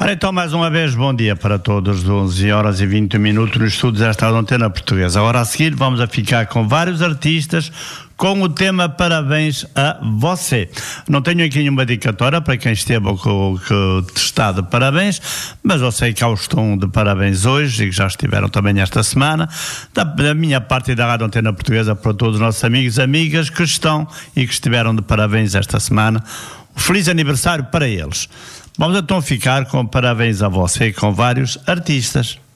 Ora então, mais uma vez, bom dia para todos, 11h20 nos estúdios desta Antena Portuguesa. Agora a seguir vamos a ficar com vários artistas com o tema Parabéns a Você. Não tenho aqui nenhuma dedicatória para quem esteve com o testado de parabéns, mas eu sei que há os tom de parabéns hoje e que já estiveram também esta semana, da minha parte e da Rádio Antena Portuguesa, para todos os nossos amigos e amigas que estão e que estiveram de parabéns esta semana. Um feliz aniversário para eles. Vamos então ficar com parabéns a você com vários artistas.